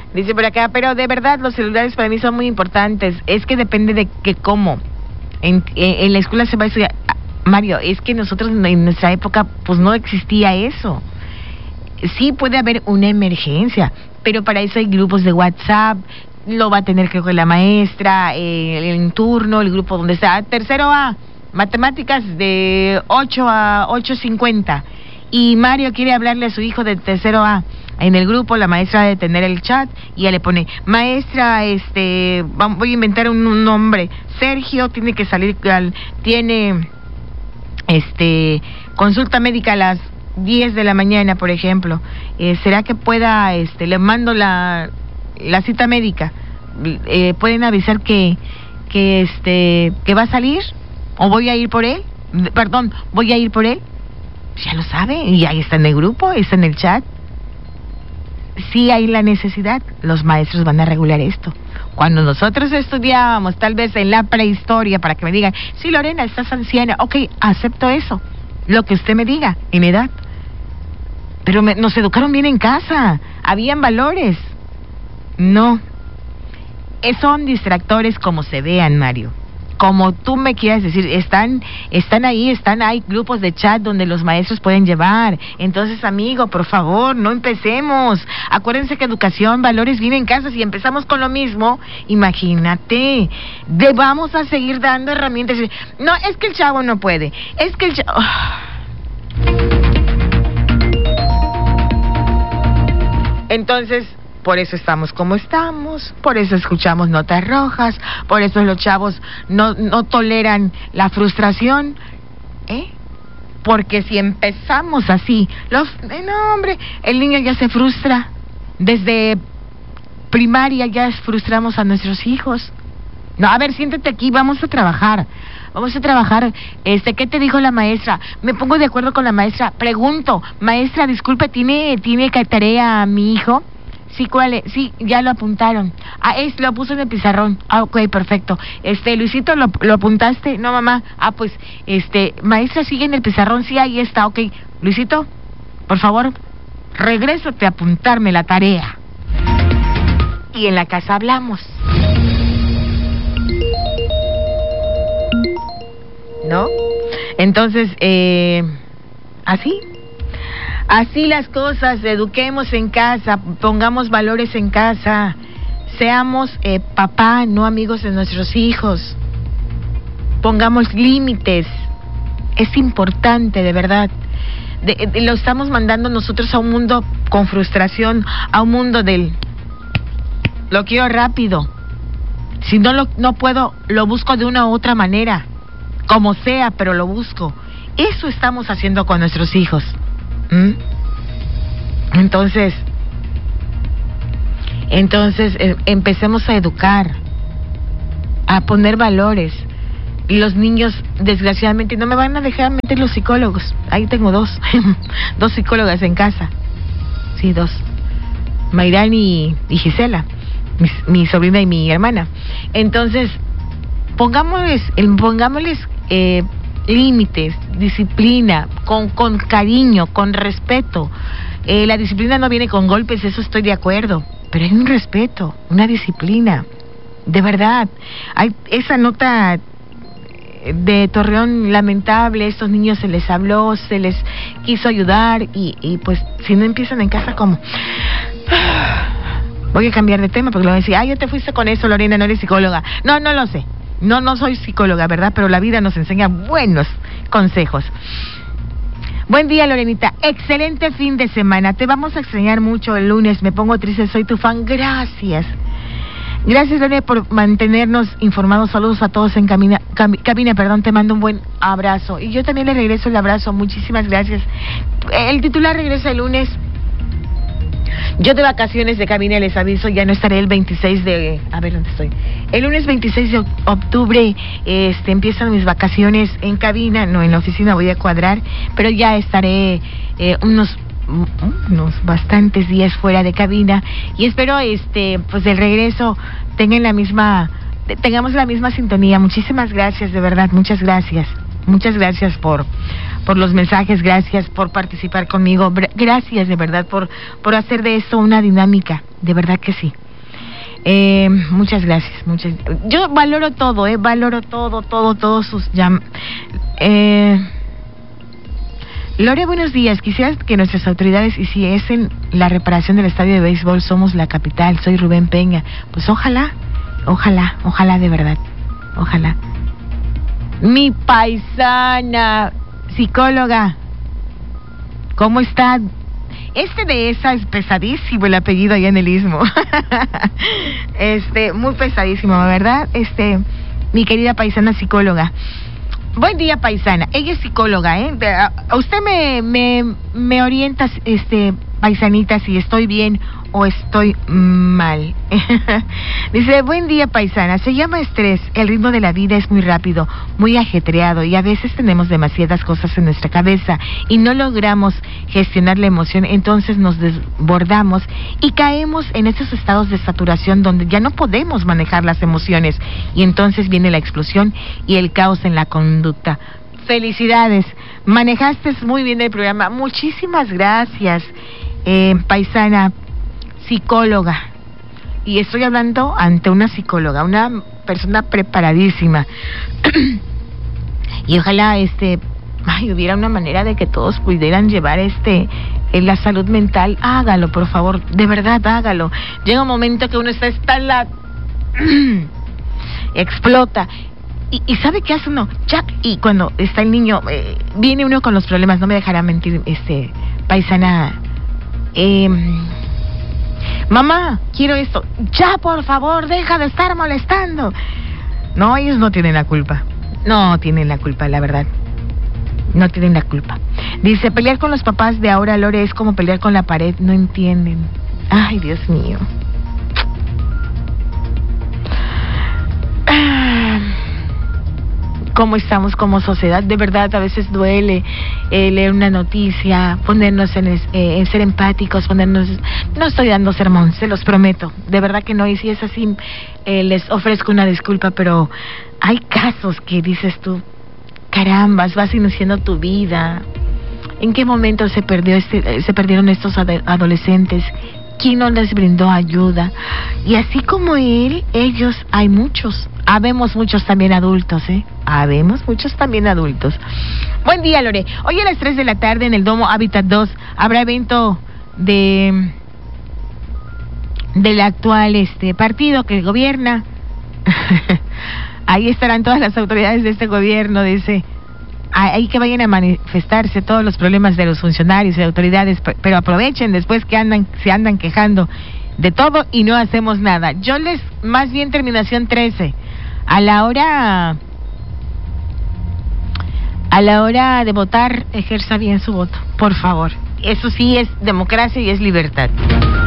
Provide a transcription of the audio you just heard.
Dice por acá, pero de verdad los celulares para mí son muy importantes. Es que depende de que cómo. En la escuela se va a estudiar. Mario, es que nosotros en nuestra época pues no existía eso. Sí puede haber una emergencia, pero para eso hay grupos de WhatsApp. Lo va a tener que con la maestra, el turno, el grupo donde está. Tercero A, matemáticas de 8 a 8:50. Y Mario quiere hablarle a su hijo de tercero A. En el grupo la maestra debe tener el chat y ella le pone, maestra, voy a inventar un nombre. Sergio tiene que salir, tiene consulta médica a las 10 de la mañana, por ejemplo. ¿Será que pueda, le mando la cita médica? ¿Pueden avisar que va a salir? ¿O voy a ir por él? Perdón, voy a ir por él. Ya lo sabe, y ahí está en el grupo, está en el chat. Sí hay la necesidad, los maestros van a regular esto. Cuando nosotros estudiábamos, tal vez en la prehistoria, para que me digan, sí, Lorena, estás anciana, ok, acepto eso, lo que usted me diga, en edad. Pero nos educaron bien en casa, habían valores. No, son distractores como se vean, Mario. Como tú me quieras decir, están ahí, hay grupos de chat donde los maestros pueden llevar. Entonces, amigo, por favor, no empecemos. Acuérdense que educación, valores vienen en casa. Si empezamos con lo mismo, imagínate, vamos a seguir dando herramientas. No, es que el chavo no puede. Es que el chavo... Entonces, por eso estamos como estamos, por eso escuchamos notas rojas, por eso los chavos no toleran la frustración, porque si empezamos así, no, hombre, el niño ya se frustra, desde primaria ya frustramos a nuestros hijos. No, a ver, siéntate aquí, vamos a trabajar, ¿qué te dijo la maestra? Me pongo de acuerdo con la maestra, pregunto, maestra, disculpe, ¿tiene tarea mi hijo? Sí, ¿cuál es? Sí, ya lo apuntaron. Lo puso en el pizarrón. Ok, perfecto. Luisito, ¿lo apuntaste? No, mamá. Pues, maestra, sigue en el pizarrón. Sí, ahí está. Ok, Luisito, por favor, regrésate a apuntarme la tarea. Y en la casa hablamos. ¿No? Entonces, Así las cosas, eduquemos en casa, pongamos valores en casa, seamos papá, no amigos de nuestros hijos, pongamos límites, es importante, de verdad. Lo estamos mandando nosotros a un mundo con frustración, a un mundo lo quiero rápido, si no puedo, lo busco de una u otra manera, como sea, pero lo busco. Eso estamos haciendo con nuestros hijos. Entonces empecemos a educar, a poner valores. Y los niños, desgraciadamente, no me van a dejar meter los psicólogos. Ahí tengo dos psicólogas en casa. Sí, dos. Mayrán y Gisela, mi sobrina y mi hermana. Entonces, pongámosles límites, disciplina, con cariño, con respeto. La disciplina no viene con golpes, eso estoy de acuerdo, pero hay un respeto, una disciplina, de verdad. Hay esa nota de Torreón lamentable, estos niños se les habló, se les quiso ayudar y pues si no empiezan en casa, ¿cómo? Voy a cambiar de tema porque lo voy a decir, ya te fuiste con eso, Lorena, no eres psicóloga. No lo sé. No soy psicóloga, ¿verdad? Pero la vida nos enseña buenos consejos. Buen día, Lorenita. Excelente fin de semana. Te vamos a extrañar mucho el lunes. Me pongo triste, soy tu fan. Gracias. Gracias, Lorena, por mantenernos informados. Saludos a todos en cabina. Te mando un buen abrazo. Y yo también le regreso el abrazo. Muchísimas gracias. El titular regresa el lunes. Yo de vacaciones de cabina les aviso, ya no estaré el 26 de... A ver, ¿dónde estoy? El lunes 26 de octubre empiezan mis vacaciones en cabina, no en la oficina, voy a cuadrar, pero ya estaré unos bastantes días fuera de cabina y espero pues el regreso tengamos la misma sintonía. Muchísimas gracias, de verdad, muchas gracias por los mensajes, gracias por participar conmigo, gracias de verdad por hacer de esto una dinámica, de verdad que sí. Muchas gracias. Yo valoro todo, valoro todos sus Lore, buenos días. Quisiera que nuestras autoridades hiciesen la reparación del estadio de béisbol. Somos la capital. Soy Rubén Peña. Pues ojalá de verdad. Ojalá. Mi paisana, psicóloga, ¿cómo está? De esa es pesadísimo el apellido allá en el Istmo. Muy pesadísimo, ¿verdad? Mi querida paisana psicóloga. Buen día, paisana. Ella es psicóloga, Usted me orienta, paisanita, si estoy bien o estoy mal. Dice, buen día, paisana. Se llama estrés. El ritmo de la vida es muy rápido, muy ajetreado, y a veces tenemos demasiadas cosas en nuestra cabeza y no logramos gestionar la emoción. Entonces nos desbordamos y caemos en esos estados de saturación donde ya no podemos manejar las emociones, y entonces viene la explosión y el caos en la conducta. Felicidades, manejaste muy bien el programa. Muchísimas gracias, paisana psicóloga. Y estoy hablando ante una psicóloga, una persona preparadísima. Y ojalá hubiera una manera de que todos pudieran llevar en la salud mental. Hágalo, por favor, de verdad, hágalo. Llega un momento que uno está explota. Y ¿sabe qué hace uno? Y cuando está el niño, viene uno con los problemas, no me dejará mentir, paisana. Mamá, quiero esto. Ya, por favor, deja de estar molestando. No, ellos no tienen la culpa. No tienen la culpa, la verdad. No tienen la culpa. Dice, pelear con los papás de ahora, Lore, es como pelear con la pared. No entienden. Ay, Dios mío. ¿Cómo estamos como sociedad? De verdad, a veces duele leer una noticia, ponernos en ser empáticos, no estoy dando sermón, se los prometo, de verdad que no, y si es así, les ofrezco una disculpa, pero hay casos que dices tú, carambas, vas iniciando tu vida. ¿En qué momento se perdieron estos adolescentes? ¿Quién no les brindó ayuda? Y así como ellos, hay muchos. Habemos muchos también adultos, Habemos muchos también adultos. Buen día, Lore. Hoy a las 3 de la tarde en el Domo Hábitat 2 habrá evento del actual partido que gobierna. Ahí estarán todas las autoridades de este gobierno, dice. Ahí que vayan a manifestarse todos los problemas de los funcionarios y autoridades, pero aprovechen después que se andan quejando de todo y no hacemos nada. Más bien terminación 13, a la hora de votar, ejerza bien su voto, por favor. Eso sí es democracia y es libertad.